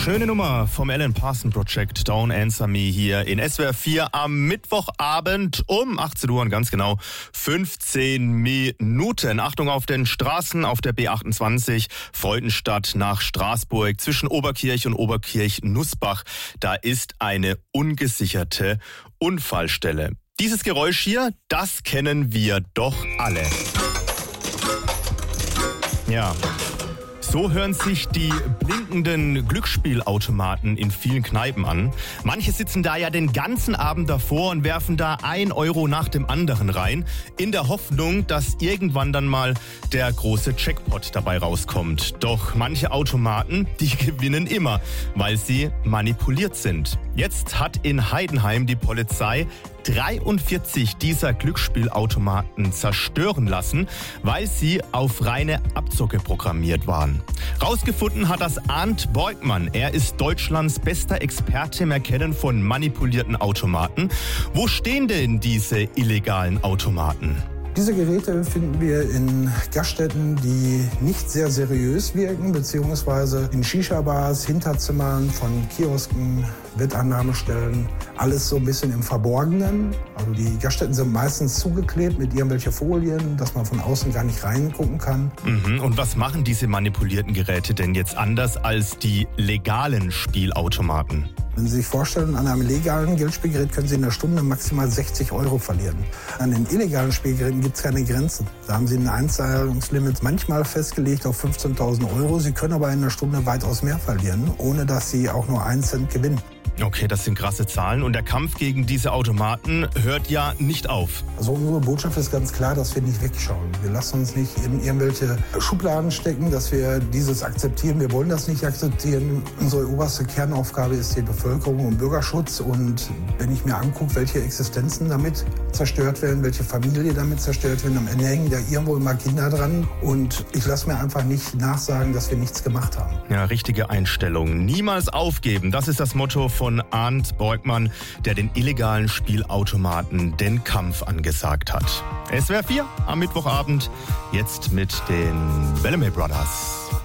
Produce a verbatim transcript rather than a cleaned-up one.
Schöne Nummer vom Alan Parsons Project, Don't Answer Me, hier in S W R vier am Mittwochabend um achtzehn Uhr und ganz genau fünfzehn Minuten. Achtung auf den Straßen, auf der B achtundzwanzig, Freudenstadt nach Straßburg, zwischen Oberkirch und Oberkirch-Nussbach. Da ist eine ungesicherte Unfallstelle. Dieses Geräusch hier, das kennen wir doch alle. Ja. So hören sich die blinkenden Glücksspielautomaten in vielen Kneipen an. Manche sitzen da ja den ganzen Abend davor und werfen da ein Euro nach dem anderen rein, in der Hoffnung, dass irgendwann dann mal der große Jackpot dabei rauskommt. Doch manche Automaten, die gewinnen immer, weil sie manipuliert sind. Jetzt hat in Heidenheim die Polizei dreiundvierzig dieser Glücksspielautomaten zerstören lassen, weil sie auf reine Abzocke programmiert waren. Rausgefunden hat das Arndt Beugmann. Er ist Deutschlands bester Experte im Erkennen von manipulierten Automaten. Wo stehen denn diese illegalen Automaten? Diese Geräte finden wir in Gaststätten, die nicht sehr seriös wirken, beziehungsweise in Shisha-Bars, Hinterzimmern von Kiosken, Wettannahmestellen. Alles so ein bisschen im Verborgenen. Also die Gaststätten sind meistens zugeklebt mit irgendwelchen Folien, dass man von außen gar nicht reingucken kann. Mhm. Und was machen diese manipulierten Geräte denn jetzt anders als die legalen Spielautomaten? Wenn Sie sich vorstellen, an einem legalen Geldspielgerät können Sie in einer Stunde maximal sechzig Euro verlieren. An den illegalen Spielgeräten gibt es keine Grenzen. Da haben Sie ein Einzahlungslimit manchmal festgelegt auf fünfzehntausend Euro. Sie können aber in einer Stunde weitaus mehr verlieren, ohne dass Sie auch nur einen Cent gewinnen. Okay, das sind krasse Zahlen. Und der Kampf gegen diese Automaten hört ja nicht auf. Also unsere Botschaft ist ganz klar, dass wir nicht wegschauen. Wir lassen uns nicht in irgendwelche Schubladen stecken, dass wir dieses akzeptieren. Wir wollen das nicht akzeptieren. Unsere oberste Kernaufgabe ist die Bevölkerung und Bürgerschutz. Und wenn ich mir angucke, welche Existenzen damit zerstört werden, welche Familie damit zerstört werden, am Ende hängen da irgendwo immer Kinder dran. Und ich lasse mir einfach nicht nachsagen, dass wir nichts gemacht haben. Ja, richtige Einstellung. Niemals aufgeben. Das ist das Motto von von Arndt Beugmann, der den illegalen Spielautomaten den Kampf angesagt hat. S W R vier am Mittwochabend, jetzt mit den Bellamy Brothers.